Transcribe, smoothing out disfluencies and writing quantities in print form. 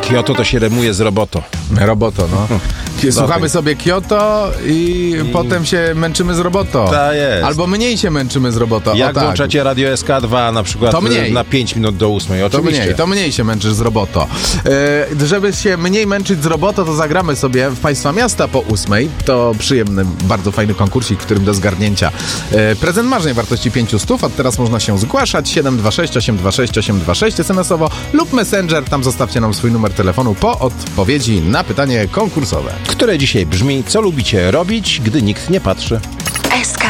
Kyoto to się remuje z roboto. Roboto, no. Słuchamy sobie Kyoto i potem się męczymy z roboto. Ta jest. Albo mniej się męczymy z roboto. Jak o, tak. włączacie Radio SK2 na przykład To mniej. na 5 minut do 8, oczywiście. To mniej się męczysz z roboto. Żeby się mniej męczyć z roboto, to zagramy sobie w Państwa Miasta po 8. To przyjemny, bardzo fajny konkursik, w którym do zgarnięcia prezent marzeń wartości 500. Od teraz można się zgłaszać 726 826 826 SMS-owo lub Messenger. Tam zostawcie nam swój numer telefonu po odpowiedzi na pytanie konkursowe. Które dzisiaj brzmi: co lubicie robić, gdy nikt nie patrzy? SK